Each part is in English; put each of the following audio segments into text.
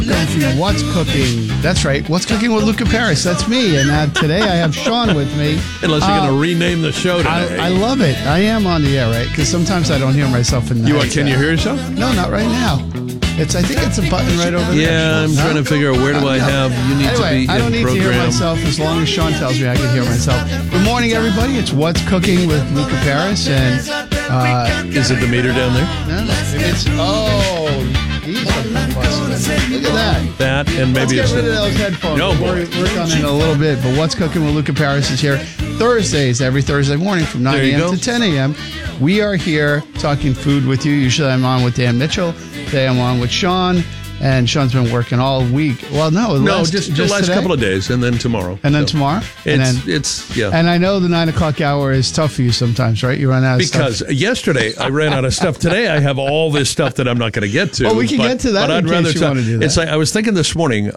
What's Cooking? That's right. What's Cooking with Luca Paris? That's me. And today I have Sean with me. Unless you're going to rename the show today. I love it. I am on the air, right? Because sometimes I don't hear myself in the Can you hear yourself? No, not right now. I think it's a button right over there. Yeah, I'm trying to figure out where do I have. You need to be in program. I don't need to hear myself as long as Sean tells me I can hear myself. Good morning, everybody. It's What's Cooking with Luca Paris. And is it the meter down there? No, it's he's busted. Look at that. That and maybe Let's get rid of those headphones. No, we'll work on it in a little bit. But What's Cooking with Luca Paris is here Thursdays, every Thursday morning from 9 a.m. to 10 a.m. We are here talking food with you. Usually I'm on with Dan Mitchell. Today I'm on with Sean. And Sean's been working all week. Well, just the last couple of days, and then tomorrow. And then tomorrow? Yeah. And I know the 9 o'clock hour is tough for you sometimes, right? You run out of stuff. Because yesterday I ran out of stuff. Today I have all this stuff that I'm not going to get to. Well, we can get to that but in case you want to do that. It's like I was thinking this morning,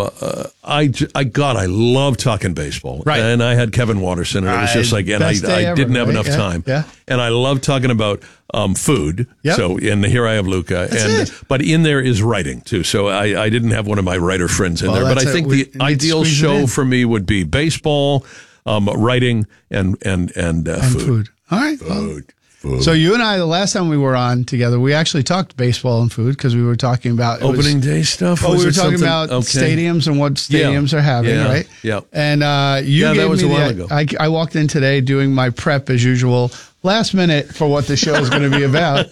I love talking baseball. Right. And I had Kevin Watterson, and it was just like, and I didn't have enough time. Yeah. And I love talking about food. Yep. So, and here I have Luca. But in there is writing, too. So I didn't have one of my writer friends in there. But I think the ideal show for me would be baseball, writing, and food. All right. Food. So you and I, the last time we were on together, we actually talked baseball and food because we were talking about opening day stuff. Oh, we were talking about stadiums and what stadiums are having, right? Yeah. And you gave that was me a while ago. I walked in today doing my prep as usual, last minute for what the show is going to be about.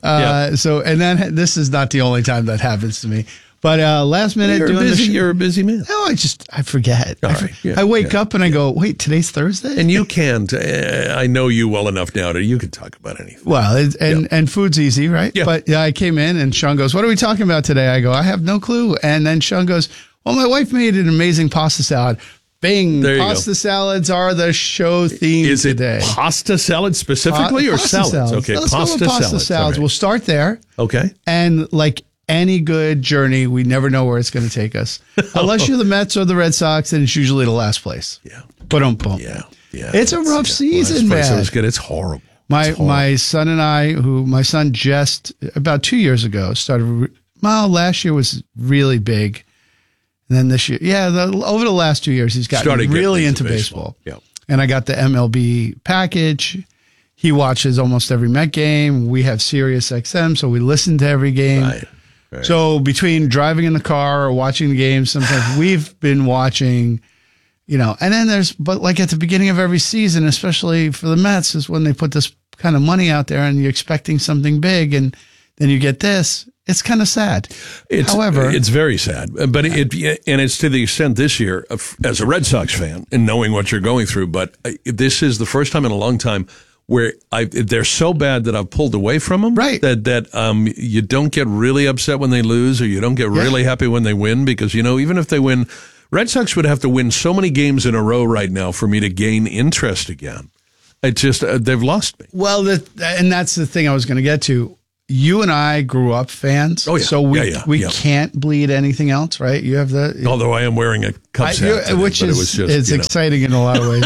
So, and then this is not the only time that happens to me. But last minute doing the show. You're a busy man. No, I forget. Right. I wake up and I go, wait, today's Thursday? And you can't. I know you well enough now that you can talk about anything. Well, and food's easy, right? Yeah. But I came in and Sean goes, what are we talking about today? I go, I have no clue. And then Sean goes, well, my wife made an amazing pasta salad. Bing. Pasta salads are the show theme today. Is it pasta salad specifically or salads? Okay, let's go with pasta salads. Right. We'll start there. Okay. And like any good journey, we never know where it's going to take us. Unless you're the Mets or the Red Sox, and it's usually the last place. Yeah. Boom. Yeah. It's a rough season, man. It's horrible. My son and I, my son just about 2 years ago started. Well, last year was really big, and then this year, over the last 2 years, he's gotten really into baseball. Yeah. And I got the MLB package. He watches almost every Met game. We have Sirius XM, so we listen to every game. Right. So between driving in the car or watching the game, sometimes we've been watching, and then but like at the beginning of every season, especially for the Mets, is when they put this kind of money out there and you're expecting something big and then you get this. It's kind of sad. However, it's very sad, but it's to the extent this year, as a Red Sox fan and knowing what you're going through, but this is the first time in a long time where they're so bad that I've pulled away from them. Right. That you don't get really upset when they lose, or you don't get really happy when they win, because even if they win, Red Sox would have to win so many games in a row right now for me to gain interest again. It's just they've lost me. Well, and that's the thing I was going to get to. You and I grew up fans, so we can't bleed anything else, right? You have although I am wearing a Cubs hat today, which is exciting in a lot of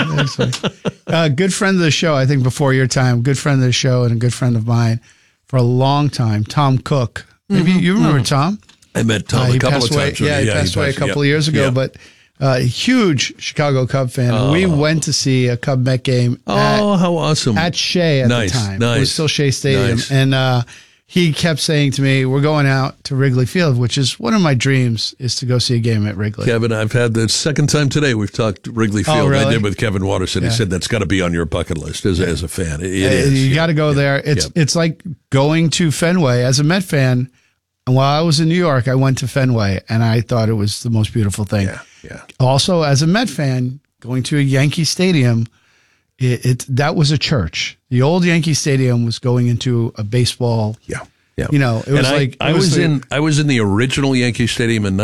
ways. Good friend of the show, I think before your time, good friend of the show and a good friend of mine for a long time, Tom Cook. Maybe you remember Tom? I met Tom a couple of times. He passed away a couple of years ago, but a huge Chicago Cub fan. We went to see a Cub Met game. How awesome! At Shea at the time. It was still Shea Stadium, and he kept saying to me, we're going out to Wrigley Field, which is one of my dreams, is to go see a game at Wrigley. Kevin, I've had the second time today we've talked Wrigley Field. Really? I did with Kevin Watterson. He said that's got to be on your bucket list as a fan. It is. You got to go there. It's like going to Fenway. As a Met fan, while I was in New York, I went to Fenway, and I thought it was the most beautiful thing. Yeah. Also, as a Met fan, going to a Yankee Stadium, that was a church. The old Yankee Stadium was going into a baseball. Yeah. It was I was in the original Yankee Stadium in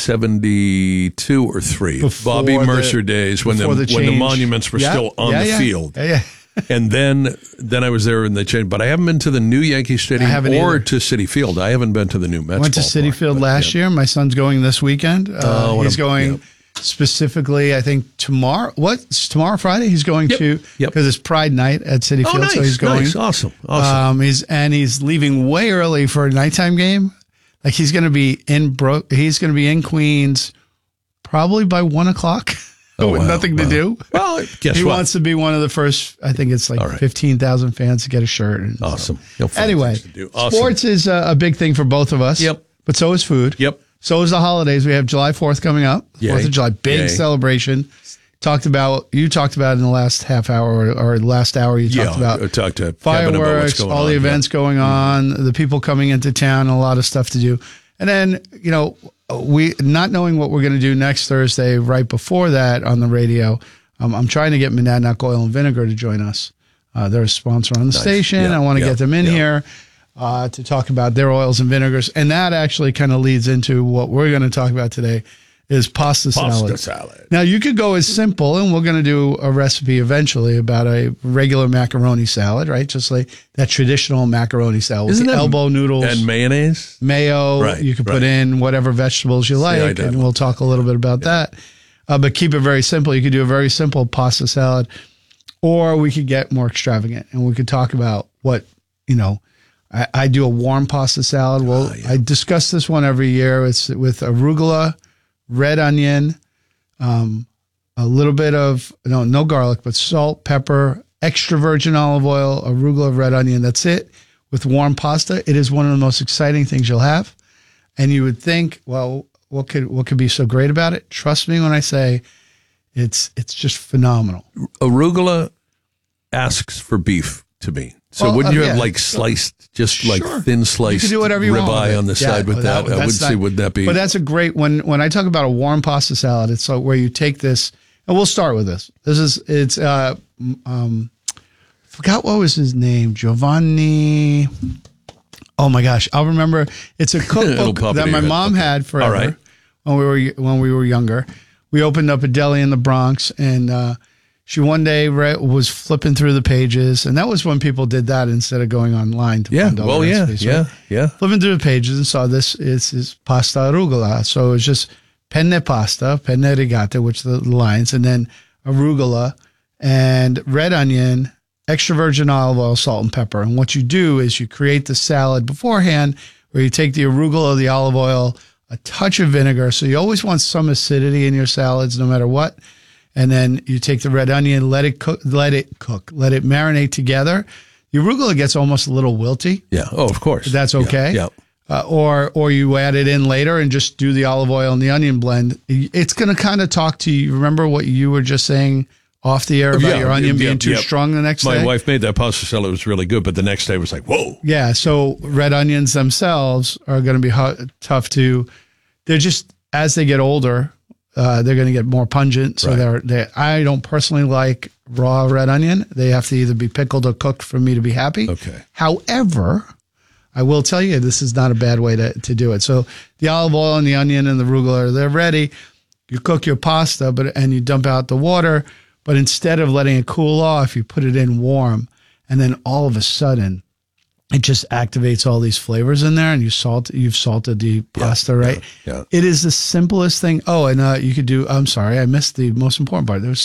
1972 or 3, Bobby Mercer days when the monuments were still on the field. Yeah. And then I was there and they changed. But I haven't been to the new Yankee Stadium or to Citi Field. I haven't been to the new Mets. Went to Citi Field last year. My son's going this weekend. He's going specifically, I think tomorrow. What's tomorrow? Friday. He's going to because it's Pride Night at Citi Field. Nice, so he's going. Nice, awesome. He's leaving way early for a nighttime game. Like he's going to be in Queens probably by 1 o'clock with nothing to do. Well, guess he what? wants to be one of the first. I think it's like 15,000 fans to get a shirt. And awesome. So. Anyway, sports is a big thing for both of us. Yep. But so is food. Yep. So is the holidays. We have July 4th coming up. 4th of July, big celebration. You talked about it in the last half hour or last hour. You talked about fireworks, all the events going on, the people coming into town, a lot of stuff to do. And then, we not knowing what we're going to do next Thursday, right before that on the radio, I'm trying to get Monadnock Oil and Vinegar to join us. They're a sponsor on the station. I want to get them in here to talk about their oils and vinegars. And that actually kind of leads into what we're going to talk about today is pasta salad. Now, you could go as simple, and we're going to do a recipe eventually about a regular macaroni salad, right? Just like that traditional macaroni salad with the elbow noodles. And mayonnaise? Mayo. Right, you can put in whatever vegetables you like, and we'll talk a little bit about that. But keep it very simple. You could do a very simple pasta salad, or we could get more extravagant, and we could talk about what, I do a warm pasta salad. Well, I discuss this one every year. It's with arugula, red onion, a little bit of, no garlic, but salt, pepper, extra virgin olive oil, arugula, red onion. That's it. With warm pasta, it is one of the most exciting things you'll have. And you would think, well, what could be so great about it? Trust me when I say it's just phenomenal. Arugula asks for beef to me. So wouldn't you have sliced, thin sliced you could do whatever you ribeye on the side with that? I would say, would that be? But that's a great, when I talk about a warm pasta salad, it's like where you take this, and we'll start with this. It's forgot what was his name, Giovanni. Oh my gosh, I'll remember. It's a cookbook that my mom had forever when we were younger. We opened up a deli in the Bronx, and she one day was flipping through the pages, and that was when people did that instead of going online to find all the recipes. Right? Flipping through the pages and saw this is pasta arugula. So it was just penne pasta, penne rigate, which are the lines, and then arugula and red onion, extra virgin olive oil, salt, and pepper. And what you do is you create the salad beforehand, where you take the arugula, the olive oil, a touch of vinegar. So you always want some acidity in your salads, no matter what. And then you take the red onion, let it marinate together. The arugula gets almost a little wilty. Yeah. Oh, of course. That's okay. Yeah. Or you add it in later and just do the olive oil and the onion blend. It's going to kind of talk to you. Remember what you were just saying off the air about your onion being too strong the next day? My wife made that pasta salad. It was really good, but the next day it was like, whoa. Yeah. So red onions themselves are going to be tough to. They're just, as they get older, they're going to get more pungent. So I don't personally like raw red onion. They have to either be pickled or cooked for me to be happy. Okay. However, I will tell you, this is not a bad way to do it. So the olive oil and the onion and the arugula, they're ready. You cook your pasta, and you dump out the water. But instead of letting it cool off, you put it in warm. And then all of a sudden, it just activates all these flavors in there, and you've salted the pasta, right? Yeah. It is the simplest thing. Oh, and you could do, I'm sorry, I missed the most important part. There's